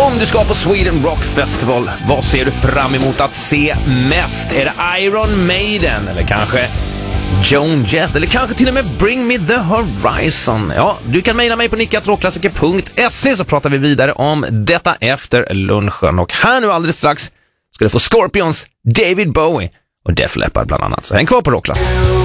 Om du ska på Sweden Rock Festival, vad ser du fram emot att se mest? Är det Iron Maiden eller kanske Joan Jett eller kanske till och med Bring Me The Horizon? Ja, du kan mejla mig på nickatroklassiker.se så pratar vi vidare om detta efter lunchen. Och här nu alldeles strax ska du få Scorpions, David Bowie och Def Leppard bland annat. Så häng kvar på Rockklass.